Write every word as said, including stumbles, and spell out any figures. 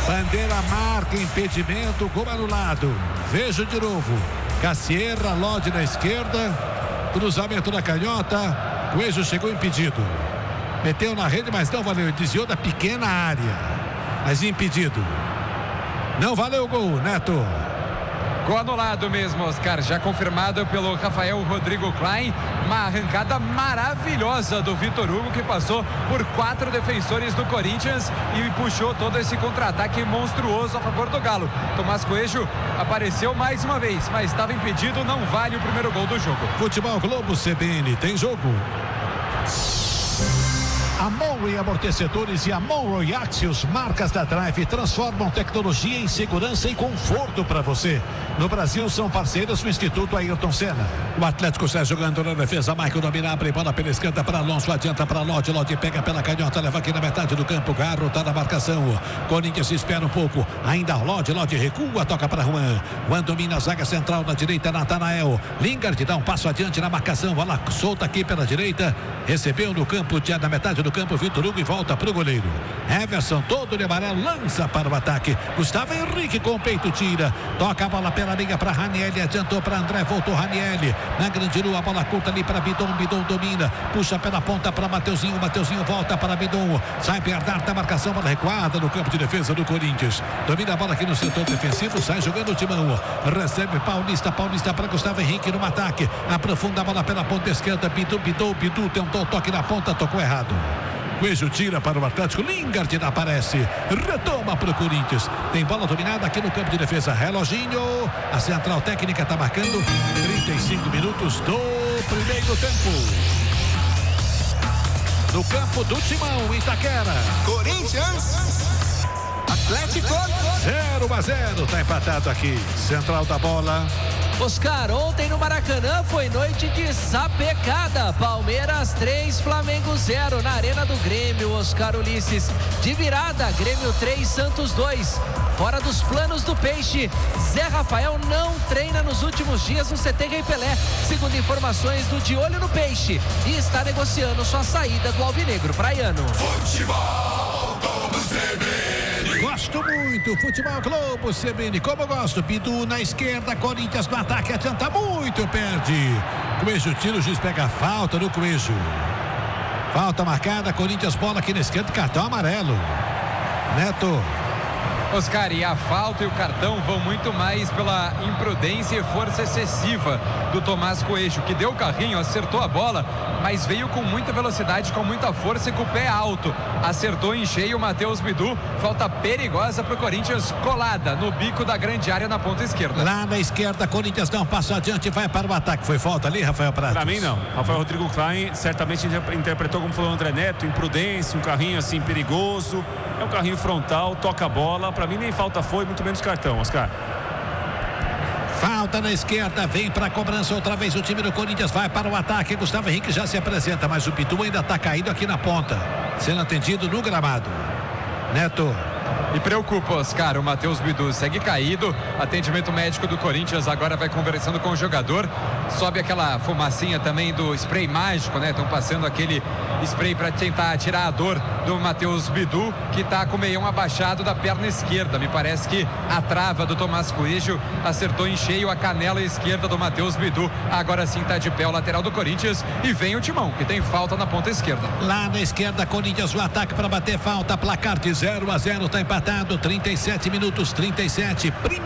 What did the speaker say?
Bandeira marca impedimento, gol anulado. Vejo de novo. Cassierra, Lodi na esquerda. Cruzamento na canhota. Coelho chegou impedido. Meteu na rede, mas não valeu. Desviou da pequena área. Mas impedido. Não valeu o gol, Neto. Gol anulado mesmo, Oscar, já confirmado pelo Rafael Rodrigo Klein. Uma arrancada maravilhosa do Vitor Hugo, que passou por quatro defensores do Corinthians e puxou todo esse contra-ataque monstruoso a favor do Galo. Tomás Coelho apareceu mais uma vez, mas estava impedido, não vale o primeiro gol do jogo. Futebol Globo C B N, tem jogo. A Monroe Amortecedores e a Monroe Axios, marcas da Drive, transformam tecnologia em segurança e conforto para você. No Brasil são parceiros do Instituto Ayrton Senna. O Atlético sai jogando na defesa. Michael domina, abre bola pela esquerda para Alonso, adianta para Lodi. Lodi pega pela canhota, leva aqui na metade do campo. Garro tá na marcação. Corinthians espera um pouco. Ainda Lodi, Lodi recua, toca para Juan. Juan domina a zaga central na direita, Natanael. Lingard dá um passo adiante na marcação. Bola solta aqui pela direita. Recebeu no campo, já na metade do campo, Vitor Hugo e volta para o goleiro. Everson, todo de amarelo, lança para o ataque. Gustavo Henrique com o peito tira. Toca a bola pela linha para Ranieri, adiantou para André, voltou Ranieri. Na grande lua, a bola curta ali para Bidon. Bidon domina, puxa pela ponta para Mateuzinho. Mateuzinho volta para Bidon. Sai Bernardo da marcação, bola recuada no campo de defesa do Corinthians. Domina a bola aqui no setor defensivo, sai jogando o timão. Recebe Paulista, Paulista para Gustavo Henrique no ataque. Aprofunda a bola pela ponta esquerda. Bidu, Bidu, Bidu tentou toque na ponta, tocou errado. Coelho tira para o Atlético, Lingard aparece, retoma para o Corinthians, tem bola dominada aqui no campo de defesa, reloginho, a central técnica está marcando trinta e cinco minutos do primeiro tempo. No campo do Timão, Itaquera. Corinthians, Atlético, zero a zero, está empatado aqui, central da bola. Oscar, ontem no Maracanã foi noite de sapecada. Palmeiras três, Flamengo zero na Arena do Grêmio. Oscar Ulisses, de virada, Grêmio três, Santos dois. Fora dos planos do Peixe, Zé Rafael não treina nos últimos dias no C T Rei Pelé, segundo informações do De Olho no Peixe, e está negociando sua saída do alvinegro praiano. Futebol Globo C B N. Gosto muito, Futebol Globo C B N, como eu gosto. Bidu na esquerda, Corinthians no ataque, adianta muito, perde. Coelho tira, o juiz pega a falta do Coelho. Falta marcada, Corinthians, bola aqui na esquerda, cartão amarelo. Neto. Oscar, e a falta e o cartão vão muito mais pela imprudência e força excessiva do Tomás Coelho, que deu o carrinho, acertou a bola, mas veio com muita velocidade, com muita força e com o pé alto. Acertou em cheio o Matheus Bidu. Falta perigosa para o Corinthians, colada no bico da grande área na ponta esquerda. Lá na esquerda, Corinthians dá um passo adiante e vai para o ataque. Foi falta ali, Rafael Pratos? Para mim não. Rafael Rodrigo Klein certamente interpretou, como falou o André Neto, imprudência, um carrinho assim perigoso. É um carrinho frontal, toca a bola. Para mim nem falta foi, muito menos cartão, Oscar. Falta na esquerda, vem para a cobrança outra vez. O time do Corinthians vai para o ataque. Gustavo Henrique já se apresenta, mas o Bidu ainda está caído aqui na ponta, sendo atendido no gramado. Neto. E preocupa, Oscar, o Matheus Bidu segue caído. Atendimento médico do Corinthians agora vai conversando com o jogador. Sobe aquela fumacinha também do spray mágico, né? Estão passando aquele spray para tentar tirar a dor do Matheus Bidu, que está com o meião abaixado da perna esquerda. Me parece que a trava do Tomás Coelho acertou em cheio a canela esquerda do Matheus Bidu. Agora sim está de pé o lateral do Corinthians e vem o Timão, que tem falta na ponta esquerda. Lá na esquerda, Corinthians no ataque para bater falta. Placar de zero a zero, está empatado. trinta e sete minutos, trinta e sete. Primeiro